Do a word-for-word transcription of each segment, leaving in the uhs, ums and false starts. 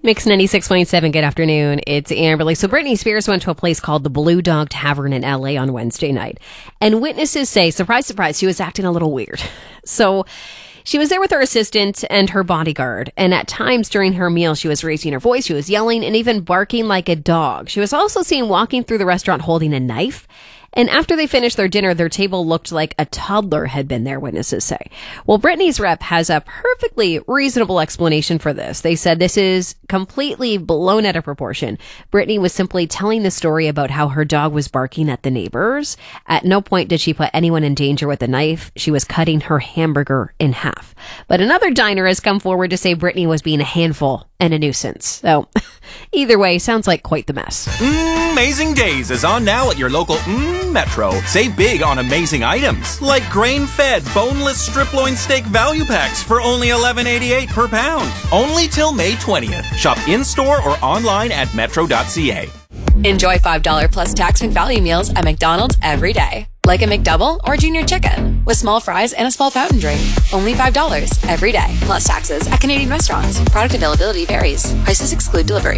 Mix ninety-six point seven, good afternoon. It's Amberly. So Britney Spears went to a place called the Blue Dog Tavern in L A on Wednesday night. And witnesses say, surprise, surprise, she was acting a little weird. So she was there with her assistant and her bodyguard. And at times during her meal, she was raising her voice, she was yelling, and even barking like a dog. She was also seen walking through the restaurant holding a knife. And after they finished their dinner, their table looked like a toddler had been there, witnesses say. Well, Britney's rep has a perfectly reasonable explanation for this. They said this is completely blown out of proportion. Britney was simply telling the story about how her dog was barking at the neighbors. At no point did she put anyone in danger with a knife. She was cutting her hamburger in half. But another diner has come forward to say Britney was being a handful and a nuisance. So either way, sounds like quite the mess. Mm, Amazing Days is on now at your local mm, Metro. Save big on amazing items like grain-fed boneless strip loin steak value packs for only eleven eighty-eight per pound. Only till May twentieth. Shop in-store or online at metro dot c a. Enjoy five dollars plus tax and value meals at McDonald's every day. Like a McDouble or Junior Chicken with small fries and a small fountain drink. Only five dollars every day. Plus taxes at Canadian restaurants. Product availability varies. Prices exclude delivery.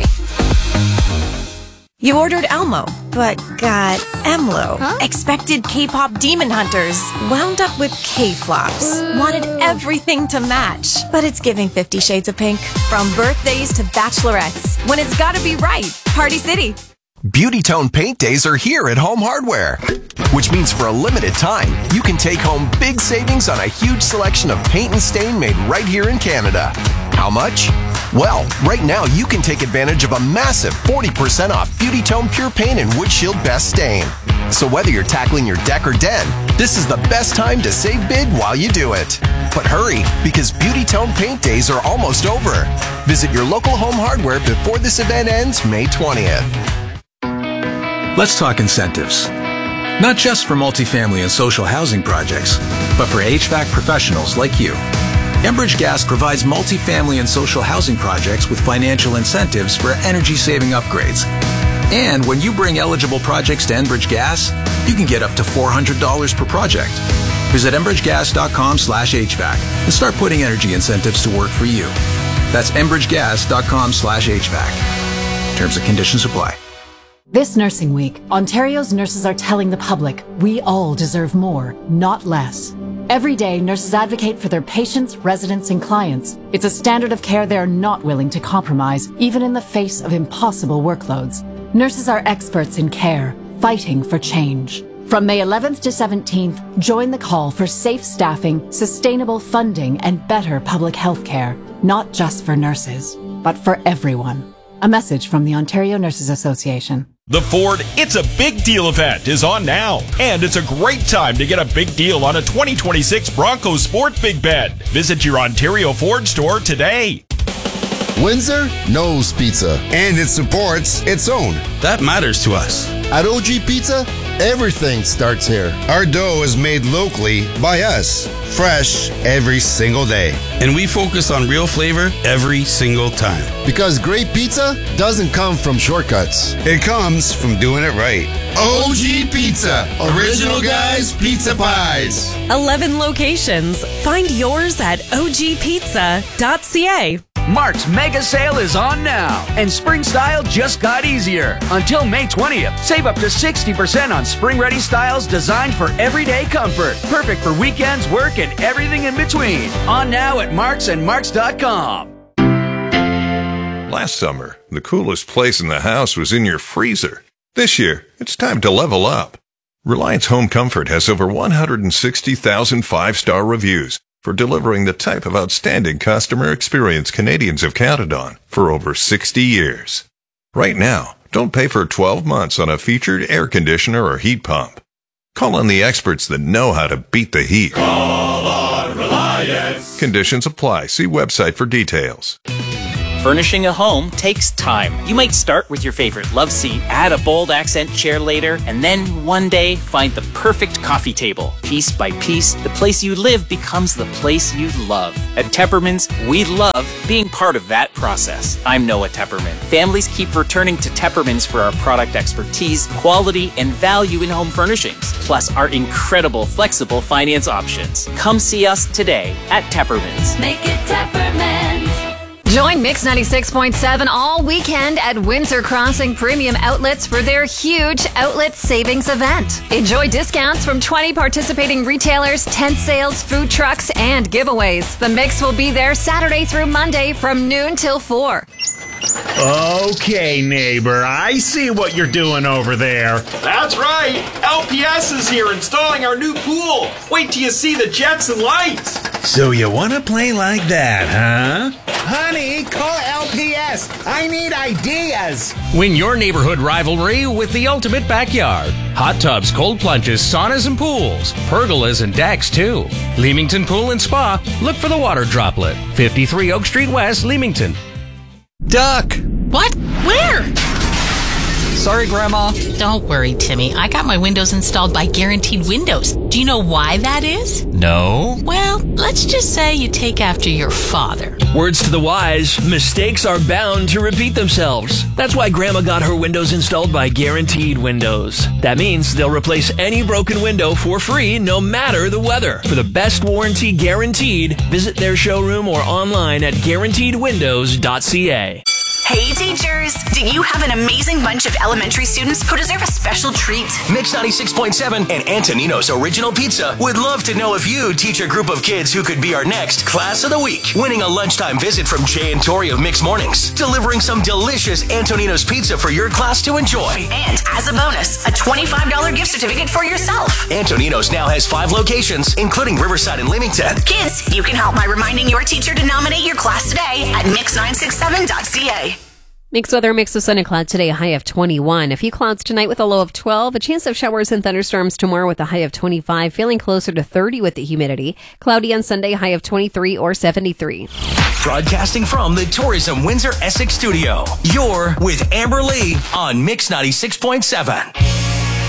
You ordered Elmo, but got Emlo. Huh? Expected K-pop demon hunters. Wound up with K-flops. Wanted everything to match. But it's giving Fifty Shades of Pink. From birthdays to bachelorettes. When it's gotta be right. Party City. Beauty Tone Paint Days are here at Home Hardware, which means for a limited time, you can take home big savings on a huge selection of paint and stain made right here in Canada. How much? Well, right now you can take advantage of a massive forty percent off Beauty Tone Pure Paint and Wood Shield Best Stain. So whether you're tackling your deck or den, this is the best time to save big while you do it. But hurry, because Beauty Tone Paint Days are almost over. Visit your local Home Hardware before this event ends May twentieth. Let's talk incentives. Not just for multifamily and social housing projects, but for H V A C professionals like you. Enbridge Gas provides multifamily and social housing projects with financial incentives for energy-saving upgrades. And when you bring eligible projects to Enbridge Gas, you can get up to four hundred dollars per project. Visit enbridge gas dot com slash H V A C and start putting energy incentives to work for you. That's enbridge gas dot com slash H V A C. Terms and conditions apply. This Nursing Week, Ontario's nurses are telling the public we all deserve more, not less. Every day, nurses advocate for their patients, residents, and clients. It's a standard of care they're not willing to compromise, even in the face of impossible workloads. Nurses are experts in care, fighting for change. From May eleventh to seventeenth, join the call for safe staffing, sustainable funding, and better public health care. Not just for nurses, but for everyone. A message from the Ontario Nurses Association. The Ford It's a Big Deal event is on now, and it's a great time to get a big deal on a twenty twenty-six Bronco Sport Big Bed. Visit your Ontario Ford store today. Windsor knows pizza, and it supports its own. That matters to us. At O G Pizza, everything starts here. Our dough is made locally by us, fresh every single day. And we focus on real flavor every single time. Because great pizza doesn't come from shortcuts. It comes from doing it right. O G Pizza, original guys, pizza pies. eleven locations. Find yours at o g pizza dot c a. Mark's mega sale is on now, and spring style just got easier. Until May twentieth, save up to sixty percent on spring-ready styles designed for everyday comfort. Perfect for weekends, work, and everything in between. On now at Marks and Marks dot com. Last summer, the coolest place in the house was in your freezer. This year, it's time to level up. Reliance Home Comfort has over one hundred sixty thousand five-star reviews for delivering the type of outstanding customer experience Canadians have counted on for over sixty years. Right now, don't pay for twelve months on a featured air conditioner or heat pump. Call on the experts that know how to beat the heat. Call on Reliance. Conditions apply. See website for details. Furnishing a home takes time. You might start with your favorite love seat, add a bold accent chair later, and then one day find the perfect coffee table. Piece by piece, the place you live becomes the place you love. At Tepperman's, we love being part of that process. I'm Noah Tepperman. Families keep returning to Tepperman's for our product expertise, quality, and value in home furnishings, plus our incredible flexible finance options. Come see us today at Tepperman's. Make it Tepperman's. Join Mix ninety-six point seven all weekend at Windsor Crossing Premium Outlets for their huge outlet savings event. Enjoy discounts from twenty participating retailers, tent sales, food trucks, and giveaways. The Mix will be there Saturday through Monday from noon till four. Okay, neighbor, I see what you're doing over there. That's right. L P S is here installing our new pool. Wait till you see the jets and lights. So you want to play like that, huh? Honey, call L P S. I need ideas. Win your neighborhood rivalry with the ultimate backyard. Hot tubs, cold plunges, saunas and pools. Pergolas and decks, too. Leamington Pool and Spa. Look for the water droplet. fifty-three Oak Street West, Leamington. Duck! What? Where? Sorry, Grandma. Don't worry, Timmy. I got my windows installed by Guaranteed Windows. Do you know why that is? No. Well, let's just say you take after your father. Words to the wise, mistakes are bound to repeat themselves. That's why Grandma got her windows installed by Guaranteed Windows. That means they'll replace any broken window for free, no matter the weather. For the best warranty guaranteed, visit their showroom or online at guaranteed windows dot c a. Hey teachers, do you have an amazing bunch of elementary students who deserve a special treat? Mix ninety-six point seven and Antonino's Original Pizza would love to know if you teach a group of kids who could be our next Class of the Week. Winning a lunchtime visit from Jay and Tori of Mix Mornings. Delivering some delicious Antonino's Pizza for your class to enjoy. And as a bonus, a twenty-five dollars gift certificate for yourself. Antonino's now has five locations, including Riverside and Leamington. Kids, you can help by reminding your teacher to nominate your class today at mix nine six seven dot c a. Mixed weather, mix of sun and cloud today, a high of twenty-one. A few clouds tonight with a low of twelve. A chance of showers and thunderstorms tomorrow with a high of twenty-five. Feeling closer to thirty with the humidity. Cloudy on Sunday, high of twenty-three or seventy-three. Broadcasting from the Tourism Windsor Essex studio, you're with Amber Lee on Mix ninety-six point seven.